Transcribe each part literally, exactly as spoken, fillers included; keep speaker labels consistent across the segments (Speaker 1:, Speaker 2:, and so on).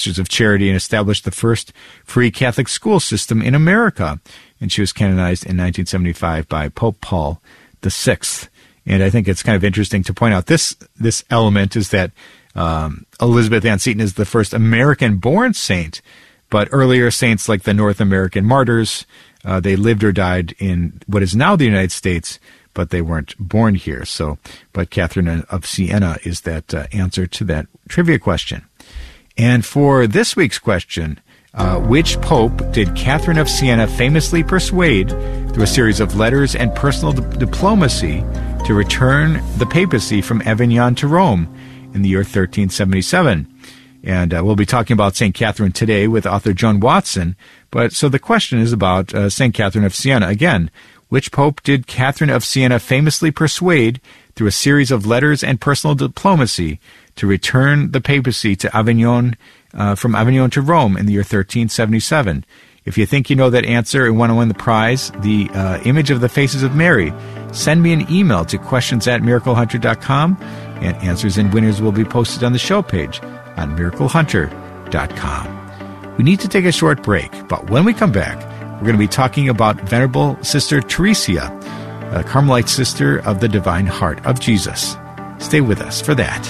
Speaker 1: Sisters of Charity and established the first free Catholic school system in America. And she was canonized in nineteen seventy-five by Pope Paul the Sixth. And I think it's kind of interesting to point out this this element is that um, Elizabeth Ann Seton is the first American-born saint, but earlier saints like the North American martyrs, uh, they lived or died in what is now the United States, but they weren't born here. So, but Catherine of Siena is that uh, answer to that trivia question. And for this week's question, uh, which pope did Catherine of Siena famously persuade through a series of letters and personal di- diplomacy to return the papacy from Avignon to Rome in the year thirteen seventy-seven? And uh, we'll be talking about Saint Catherine today with author Joan Watson. But so the question is about uh, Saint Catherine of Siena. Again, which pope did Catherine of Siena famously persuade through a series of letters and personal diplomacy to return the papacy to Avignon, uh, from Avignon to Rome in the year thirteen seventy-seven? If you think you know that answer and want to win the prize, the uh, image of the faces of Mary, send me an email to questions at miracle hunter dot com, and answers and winners will be posted on the show page on miracle hunter dot com. We need to take a short break, but when we come back, we're going to be talking about Venerable Sister Theresia, a Carmelite sister of the Divine Heart of Jesus. Stay with us for that.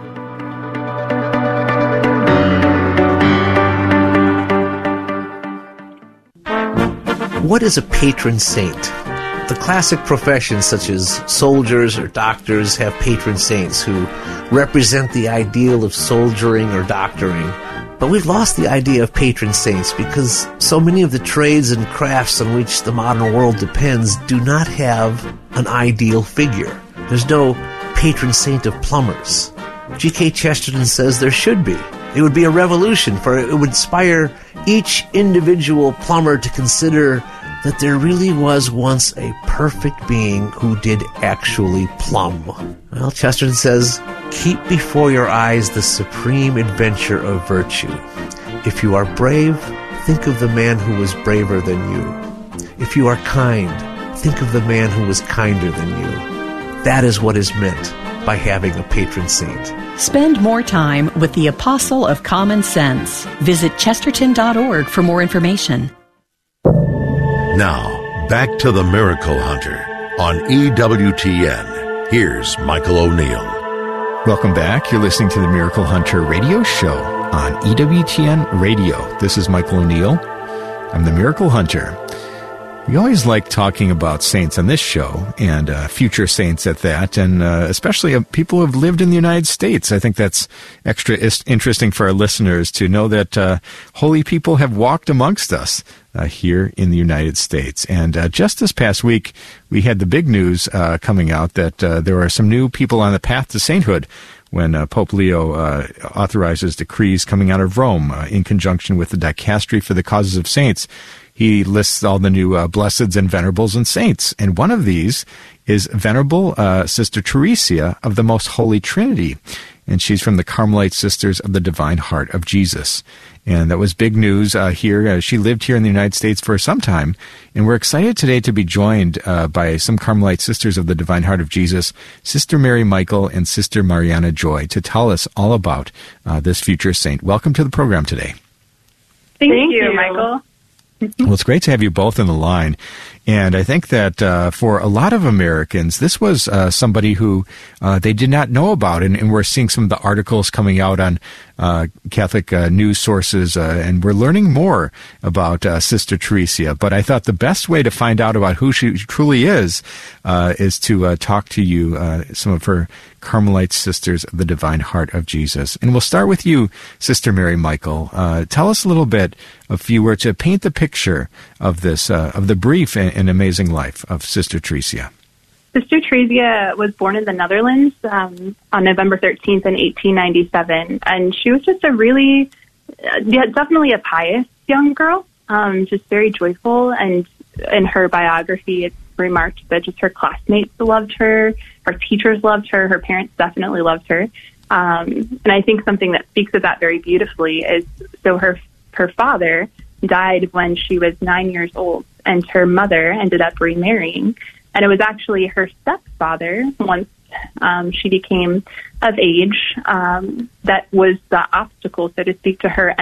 Speaker 2: What is a patron saint? The classic professions such as soldiers or doctors have patron saints who represent the ideal of soldiering or doctoring. But we've lost the idea of patron saints because so many of the trades and crafts on which the modern world depends do not have an ideal figure. There's no patron saint of plumbers. G K Chesterton says there should be. It would be a revolution, for it would inspire each individual plumber to consider that there really was once a perfect being who did actually plumb. Well, Chesterton says, keep before your eyes the supreme adventure of virtue. If you are brave, think of the man who was braver than you. If you are kind, think of the man who was kinder than you. That is what is meant by having a patron saint.
Speaker 3: Spend more time with the Apostle of Common Sense. Visit chesterton dot org for more information.
Speaker 4: Now, back to the Miracle Hunter on E W T N. Here's Michael O'Neill.
Speaker 1: Welcome back. You're listening to the Miracle Hunter radio show on E W T N Radio. This is Michael O'Neill. I'm the Miracle Hunter. We always like talking about saints on this show, and uh, future saints at that, and uh, especially uh, people who have lived in the United States. I think that's extra is- interesting for our listeners to know that uh, holy people have walked amongst us uh, here in the United States. And uh, just this past week, we had the big news uh, coming out that uh, there are some new people on the path to sainthood when uh, Pope Leo uh, authorizes decrees coming out of Rome uh, in conjunction with the Dicastery for the Causes of Saints. He lists all the new uh, blesseds and venerables and saints. And one of these is Venerable uh, Sister Theresia of the Most Holy Trinity. And she's from the Carmelite Sisters of the Divine Heart of Jesus. And that was big news uh, here. Uh, she lived here in the United States for some time. And we're excited today to be joined uh, by some Carmelite Sisters of the Divine Heart of Jesus, Sister Mary Michael and Sister Mariana Joy, to tell us all about uh, this future saint. Welcome to the program today.
Speaker 5: Thank, Thank you, you, Michael.
Speaker 1: Well, it's great to have you both on the line. And I think that uh, for a lot of Americans, this was uh, somebody who uh, they did not know about. And, and we're seeing some of the articles coming out on uh, Catholic uh, news sources, uh, and we're learning more about uh, Sister Theresia. But I thought the best way to find out about who she truly is uh, is to uh, talk to you, uh, some of her Carmelite Sisters of the Divine Heart of Jesus. And we'll start with you, Sister Mary Michael. Uh, tell us a little bit, if you were to paint the picture of this, uh, of the brief and, and amazing life of Sister Theresia.
Speaker 5: Sister Theresia was born in the Netherlands um, on November thirteenth in eighteen ninety-seven, and she was just a really, uh, yeah, definitely a pious young girl, um, just very joyful. And in her biography, it's remarked that just her classmates loved her, her teachers loved her, her parents definitely loved her. Um, and I think something that speaks of that very beautifully is, so her her father died when she was nine years old, and her mother ended up remarrying. And it was actually her stepfather, once um, she became of age, um, that was the obstacle, so to speak, to her